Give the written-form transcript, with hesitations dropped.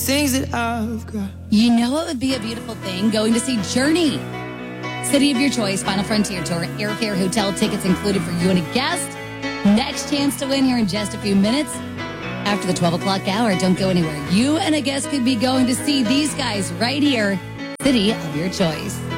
Things that I've got. You know it would be a beautiful thing going to see Journey. City of your choice, Final Frontier Tour, airfare, hotel tickets included for you and a guest. Next chance to win here in just a few minutes. After the 12 o'clock hour, don't go anywhere. You and a guest could be going to see these guys right here. City of your choice.